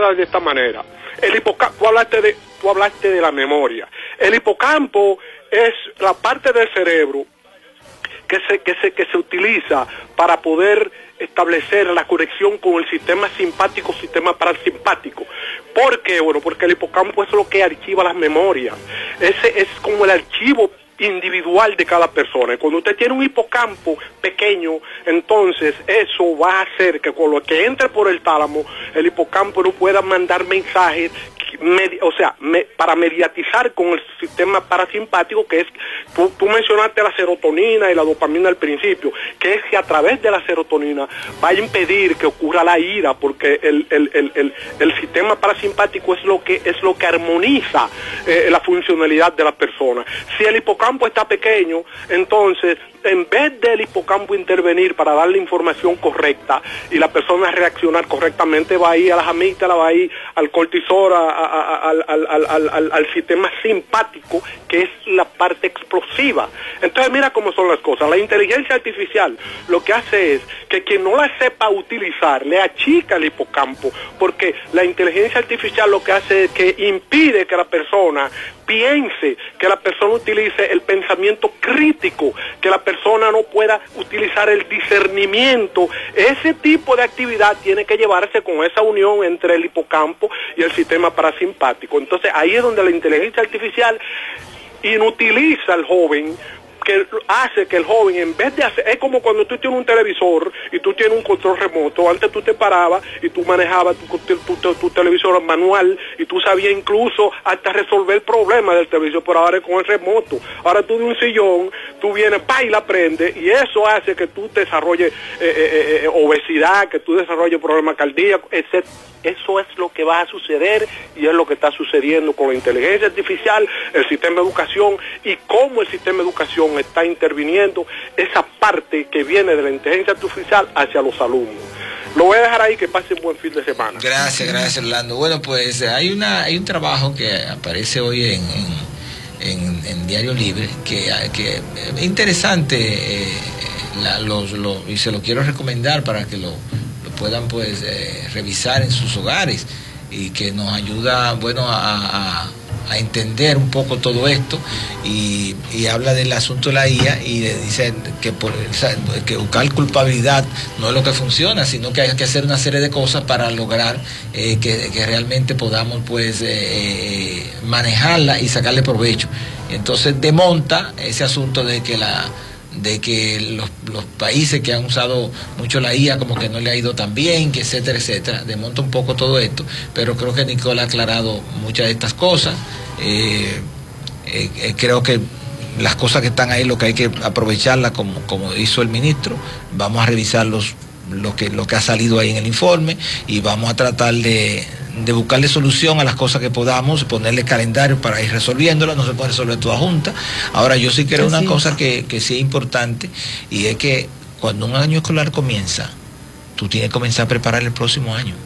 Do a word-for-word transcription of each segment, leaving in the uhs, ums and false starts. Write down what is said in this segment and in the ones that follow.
de esta manera. El hipocampo, tú hablaste de, tú hablaste de la memoria. El hipocampo es la parte del cerebro que se, que se, que se utiliza para poder establecer la conexión con el sistema simpático, sistema parasimpático. ¿Por qué? Bueno, porque el hipocampo es lo que archiva las memorias. Ese es como el archivo individual de cada persona. Y cuando usted tiene un hipocampo pequeño, entonces eso va a hacer que con lo que entre por el tálamo, el hipocampo no pueda mandar mensajes, Medi o sea, me para mediatizar con el sistema parasimpático, que es, tú, tú mencionaste la serotonina y la dopamina al principio, que es que a través de la serotonina va a impedir que ocurra la ira, porque el, el, el, el, el sistema parasimpático es lo que, es lo que armoniza eh, la funcionalidad de la persona. Si el hipocampo está pequeño, entonces en vez del hipocampo intervenir para darle información correcta y la persona reaccionar correctamente, va a ir a las amígdalas, va a ir al cortisol, a, a, a, al, al, al, al, al sistema simpático, que es la parte explosiva. Entonces mira cómo son las cosas. La inteligencia artificial lo que hace es que quien no la sepa utilizar le achica el hipocampo, porque la inteligencia artificial lo que hace es que impide que la persona piense, que la persona utilice el pensamiento crítico, que la persona no pueda utilizar el discernimiento. Ese tipo de actividad tiene que llevarse con esa unión entre el hipocampo y el sistema parasimpático. Entonces ahí es donde la inteligencia artificial inutiliza al joven, que hace que el joven, en vez de hacer, es como cuando tú tienes un televisor y tú tienes un control remoto. Antes tú te parabas y tú manejabas tu, tu, tu, tu televisor manual y tú sabías incluso hasta resolver problemas del televisor, pero ahora es con el remoto. Ahora tú de un sillón, tú vienes, pa, y la prendes, y eso hace que tú desarrolles eh, eh, eh, obesidad, que tú desarrolles problemas cardíacos, etcétera. Eso es lo que va a suceder y es lo que está sucediendo con la inteligencia artificial, el sistema de educación, y cómo el sistema de educación está interviniendo esa parte que viene de la inteligencia artificial hacia los alumnos. Lo voy a dejar ahí, que pase un buen fin de semana. Gracias, gracias, Orlando. Bueno, pues hay una hay un trabajo que aparece hoy en, en, en, en Diario Libre, que, que es interesante, eh, la, los, los, y se lo quiero recomendar para que lo puedan pues eh, revisar en sus hogares, y que nos ayuda, bueno, a, a, a entender un poco todo esto, y, y habla del asunto de la I A, y dice que, por, que buscar culpabilidad no es lo que funciona, sino que hay que hacer una serie de cosas para lograr eh, que, que realmente podamos pues eh, manejarla y sacarle provecho. Entonces desmonta ese asunto de que la de que los, los países que han usado mucho la I A como que no le ha ido tan bien, que etcétera, etcétera. Desmonta un poco todo esto, pero creo que Nicole ha aclarado muchas de estas cosas. Eh, eh, eh, creo que las cosas que están ahí, lo que hay que aprovecharlas, como, como hizo el ministro. Vamos a revisar los, lo, que, lo que ha salido ahí en el informe, y vamos a tratar de... de buscarle solución a las cosas que podamos, ponerle calendario para ir resolviéndolas. No se puede resolver toda junta. Ahora, yo sí creo una cosa que, que sí es importante, y es que cuando un año escolar comienza, tú tienes que comenzar a preparar el próximo año.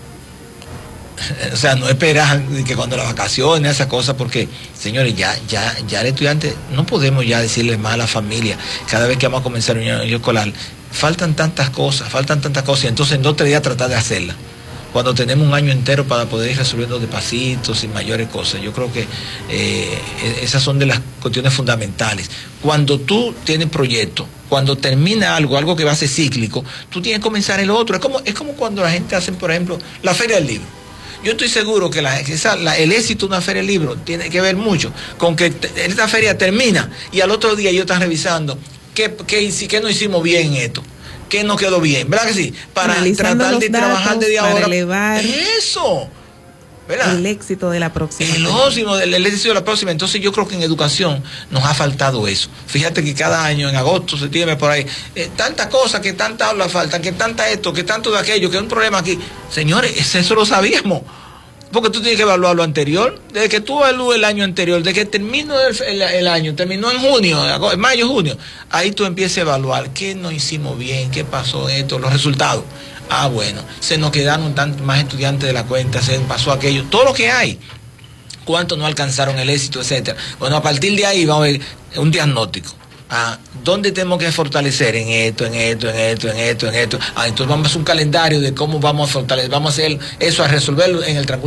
O sea, no esperar que cuando las vacaciones, esas cosas, porque, señores, ya, ya, ya el estudiante, no podemos ya decirle más a la familia cada vez que vamos a comenzar un año escolar. Faltan tantas cosas, faltan tantas cosas, y entonces en dos o tres días tratar de hacerlas, cuando tenemos un año entero para poder ir resolviendo de pasitos y mayores cosas. Yo creo que eh, esas son de las cuestiones fundamentales. Cuando tú tienes proyectos, cuando termina algo, algo que va a ser cíclico, tú tienes que comenzar el otro. Es como, es como cuando la gente hace, por ejemplo, la Feria del Libro. Yo estoy seguro que la, esa, la, el éxito de una feria del libro tiene que ver mucho con que te, esta feria termina y al otro día ellos están revisando qué, qué, qué no hicimos bien en esto, qué no quedó bien, ¿verdad que sí? Para tratar de trabajar desde ahora. Para elevar eso, ¿verdad? El éxito de la próxima. El, ósimo, el, el éxito de la próxima. Entonces yo creo que en educación nos ha faltado eso. Fíjate que cada año, en agosto, septiembre, por ahí, eh, tantas cosas, que tantas aulas faltan, que tanta esto, que tanto de aquello, que es un problema aquí. Señores, eso lo sabíamos. Porque tú tienes que evaluar lo anterior. Desde que tú evalúes el año anterior, desde que terminó el, el, el año, terminó en junio, en mayo, junio, ahí tú empiezas a evaluar qué no hicimos bien, qué pasó esto, los resultados. Ah, bueno, se nos quedaron tantos más estudiantes de la cuenta, se pasó aquello, todo lo que hay. ¿Cuántos no alcanzaron el éxito, etcétera? Bueno, a partir de ahí vamos a ver un diagnóstico. Ah, ¿dónde tenemos que fortalecer? En esto, en esto, en esto, en esto, en esto. Ah, entonces vamos a hacer un calendario de cómo vamos a fortalecer, vamos a hacer eso, a resolverlo en el transcurso